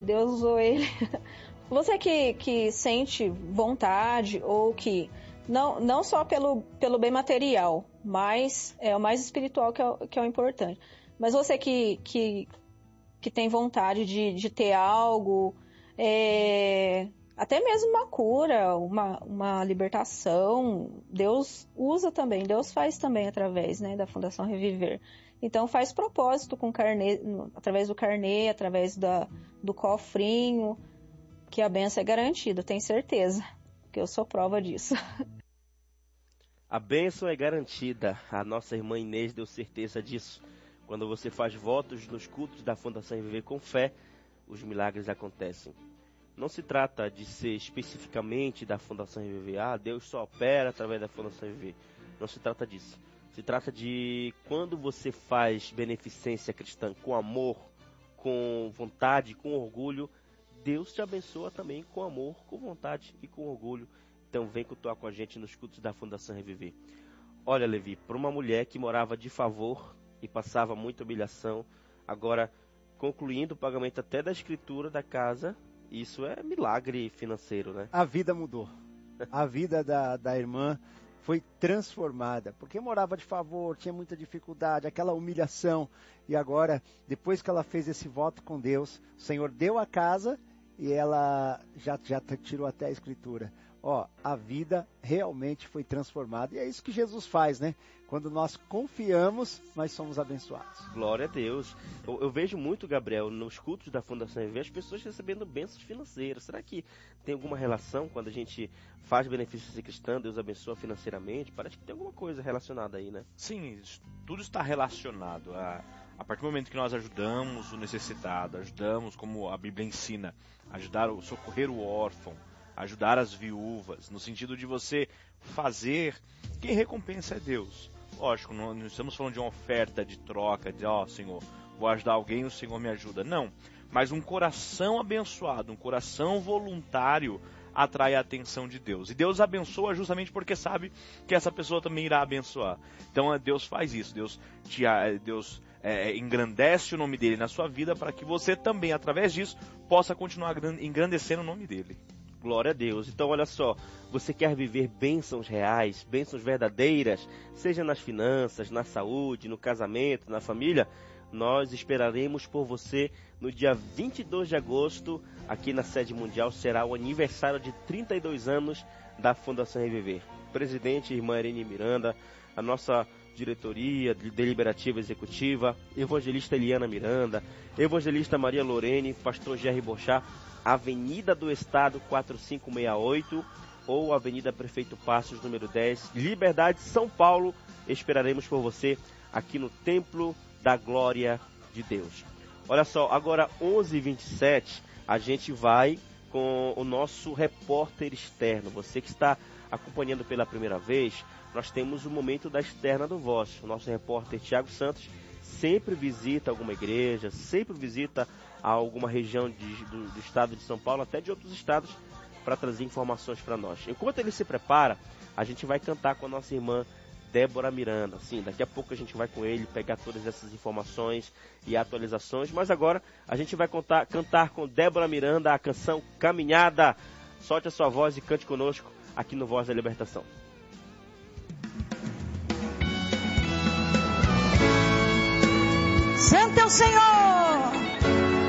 Deus usou ele. Você que sente vontade ou que não só pelo bem material, mas é o mais espiritual que é o importante. Mas você que tem vontade de ter algo, até mesmo uma cura, uma libertação, Deus usa também, Deus faz também através, né, da Fundação Reviver. Então faz propósito com através do carnê, através do cofrinho, que a bênção é garantida, tenho certeza, que eu sou prova disso. A bênção é garantida, a nossa irmã Inês deu certeza disso. Quando você faz votos nos cultos da Fundação Reviver com fé, os milagres acontecem. Não se trata de ser especificamente da Fundação Reviver, Deus só opera através da Fundação Reviver. Não se trata disso. Se trata de quando você faz beneficência cristã com amor, com vontade, com orgulho, Deus te abençoa também com amor, com vontade e com orgulho. Então vem cultuar com a gente nos cultos da Fundação Reviver. Olha, Levi, para uma mulher que morava de favor e passava muita humilhação, agora concluindo o pagamento até da escritura da casa, isso é milagre financeiro, né? A vida mudou. A vida da irmã foi transformada, porque morava de favor, tinha muita dificuldade, aquela humilhação. E agora, depois que ela fez esse voto com Deus, o Senhor deu a casa e ela já tirou até a escritura. A vida realmente foi transformada. E é isso que Jesus faz, né? Quando nós confiamos, nós somos abençoados. Glória a Deus. Eu vejo muito, Gabriel, nos cultos da Fundação Reviver, as pessoas recebendo bênçãos financeiras. Será que tem alguma relação quando a gente faz benefício cristão, Deus abençoa financeiramente? Parece que tem alguma coisa relacionada aí, né? Sim, tudo está relacionado. A partir do momento que nós ajudamos o necessitado, ajudamos, como a Bíblia ensina, socorrer o órfão, ajudar as viúvas, no sentido de você fazer, quem recompensa é Deus. Lógico, não estamos falando de uma oferta de troca, de Senhor, vou ajudar alguém, o Senhor me ajuda. Não, mas um coração abençoado, um coração voluntário atrai a atenção de Deus. E Deus abençoa justamente porque sabe que essa pessoa também irá abençoar. Então Deus faz isso, Deus engrandece o nome dele na sua vida para que você também, através disso, possa continuar engrandecendo o nome dele. Glória a Deus. Então olha só, você quer viver bênçãos reais, bênçãos verdadeiras, seja nas finanças, na saúde, no casamento, na família? Nós esperaremos por você no dia 22 de agosto, aqui na sede mundial, será o aniversário de 32 anos da Fundação Reviver. Presidente, irmã Irene Miranda, a nossa diretoria deliberativa executiva, evangelista Eliana Miranda, evangelista Maria Lorene, pastor Jerry Bochá, Avenida do Estado 4568 ou Avenida Prefeito Passos, número 10, Liberdade, São Paulo. Esperaremos por você aqui no Templo da Glória de Deus. Olha só, agora 11h27, a gente vai com o nosso repórter externo. Você que está acompanhando pela primeira vez, nós temos o momento da externa do Voz. O nosso repórter Tiago Santos sempre visita alguma igreja, sempre visita alguma região do estado de São Paulo, até de outros estados, para trazer informações para nós. Enquanto ele se prepara, a gente vai cantar com a nossa irmã Débora Miranda. Sim, daqui a pouco a gente vai com ele pegar todas essas informações e atualizações, mas agora a gente vai cantar com Débora Miranda a canção Caminhada. Solte a sua voz e cante conosco aqui no Voz da Libertação. Santo é o Senhor!